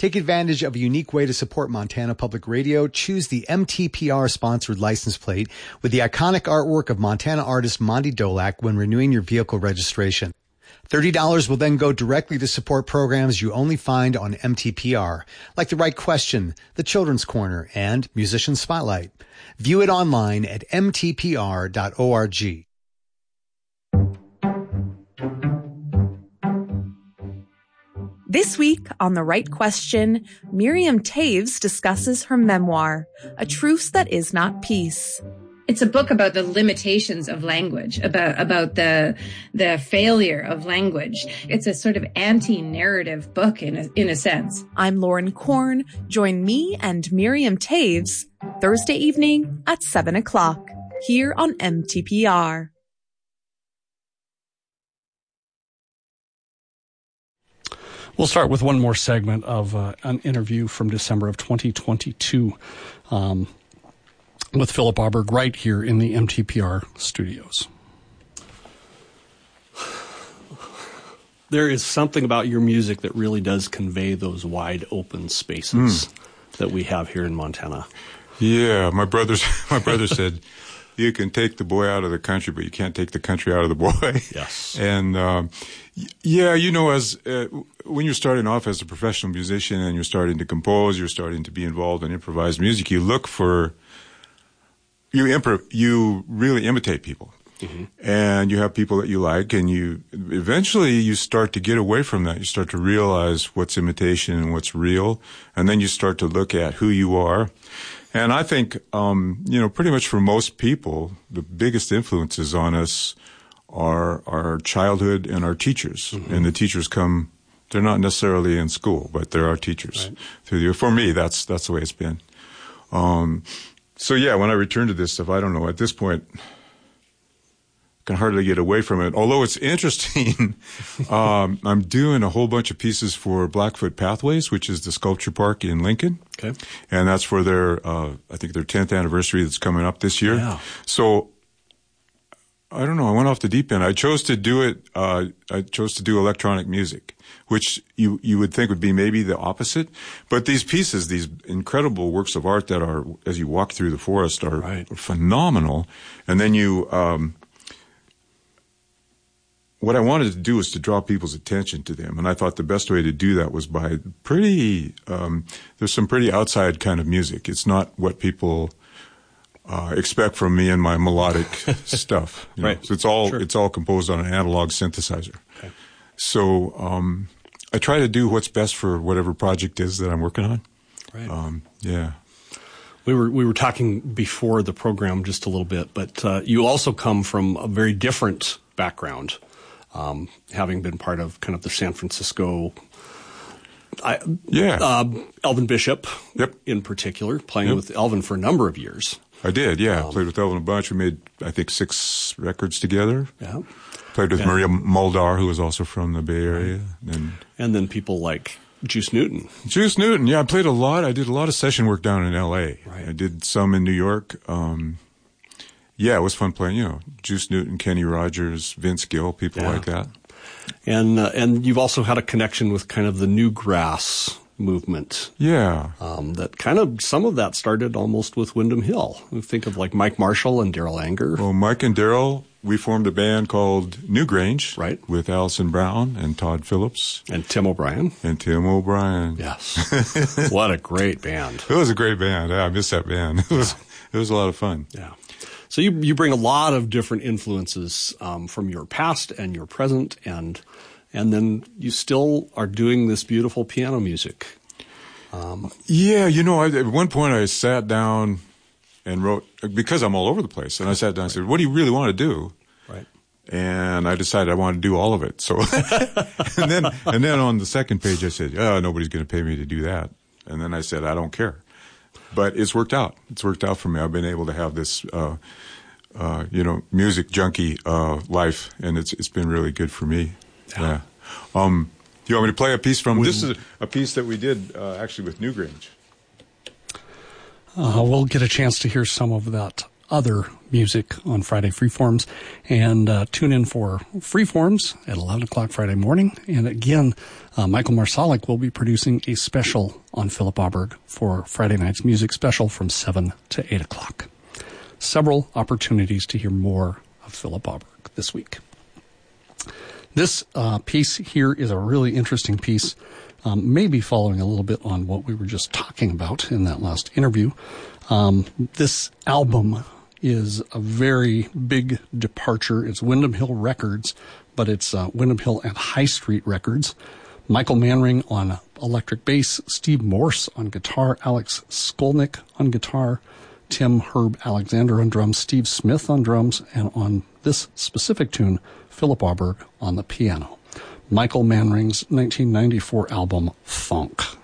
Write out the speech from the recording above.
Take advantage of a unique way to support Montana Public Radio. Choose the MTPR sponsored license plate with the iconic artwork of Montana artist Monty Dolak when renewing your vehicle registration. $30 will then go directly to support programs you only find on MTPR, like The Right Question, The Children's Corner, and Musician Spotlight. View it online at mtpr.org. This week on The Right Question, Miriam Toews discusses her memoir, A Truce That Is Not Peace. It's a book about the limitations of language, about the failure of language. It's a sort of anti-narrative book in a sense. I'm Lauren Korn. Join me and Miriam Toews Thursday evening at 7 o'clock here on MTPR. We'll start with one more segment of an interview from December of 2022 with Philip Auberg right here in the MTPR studios. There is something about your music that really does convey those wide open spaces that we have here in Montana. Yeah, my brother said, you can take the boy out of the country, but you can't take the country out of the boy. Yes. And, yeah, you know, when you're starting off as a professional musician and you're starting to compose, you're starting to be involved in improvised music, you look for, you really imitate people. Mm-hmm. And you have people that you like, and eventually you start to get away from that. You start to realize what's imitation and what's real. And then you start to look at who you are. And I think, pretty much for most people, the biggest influences on us are our childhood and our teachers. Mm-hmm. And the teachers they're not necessarily in school, but they're our teachers. Right. For me, that's the way it's been. So yeah, when I return to this stuff, I don't know, at this point, I can hardly get away from it. Although it's interesting, I'm doing a whole bunch of pieces for Blackfoot Pathways, which is the sculpture park in Lincoln. Okay. And that's for their 10th anniversary that's coming up this year. Yeah. So, I don't know, I went off the deep end. I chose to do electronic music, which you would think would be maybe the opposite. But these pieces, these incredible works of art that are, as you walk through the forest, are phenomenal. And then what I wanted to do was to draw people's attention to them. And I thought the best way to do that was by there's some pretty outside kind of music. It's not what people expect from me and my melodic stuff. Right. So it's all composed on an analog synthesizer. Okay. So I try to do what's best for whatever project is that I'm working on. Right. Yeah. We were talking before the program just a little bit, but you also come from a very different background, having been part of kind of the San Francisco. Elvin Bishop. Yep. In particular, playing with Elvin for a number of years. I did, yeah. Played with Elvin a bunch. We made, I think, 6 records together. Yeah. Played with Maria Muldaur, who was also from the Bay Area. And then people like Juice Newton. Juice Newton, yeah. I played a lot. I did a lot of session work down in L.A. Right. I did some in New York. Yeah, it was fun playing, Juice Newton, Kenny Rogers, Vince Gill, people like that. And you've also had a connection with kind of the newgrass movement. Yeah. That kind of, some of that started almost with Windham Hill. We think of like Mike Marshall and Daryl Anger. Well, Mike and Daryl, we formed a band called Newgrange. Right. With Allison Brown and Todd Phillips. And Tim O'Brien. Yes. What a great band. It was a great band. Yeah, I miss that band. It was a lot of fun. Yeah. So you bring a lot of different influences from your past and your present, and then you still are doing this beautiful piano music. At one point I sat down and wrote, because I'm all over the place, and I sat down and said, what do you really want to do? Right. And I decided I wanted to do all of it. So, and then on the second page I said, nobody's going to pay me to do that. And then I said, I don't care. But it's worked out. It's worked out for me. I've been able to have this, music junkie life, and it's been really good for me. Yeah. Do you want me to play a piece from? This is a piece that we did actually with Newgrange. We'll get a chance to hear some of that other music on Friday Freeforms. And tune in for Freeforms at 11 o'clock Friday morning. And again, Michael Marsalic will be producing a special on Philip Auberg for Friday night's music special from 7 to 8 o'clock. Several opportunities to hear more of Philip Auberg this week. This piece here is a really interesting piece, maybe following a little bit on what we were just talking about in that last interview. This album is a very big departure. It's Windham Hill Records, but it's Windham Hill and High Street Records. Michael Manring on electric bass, Steve Morse on guitar, Alex Skolnick on guitar, Tim Herb Alexander on drums, Steve Smith on drums, and on this specific tune, Philip Auberg on the piano. Michael Manring's 1994 album, Funk.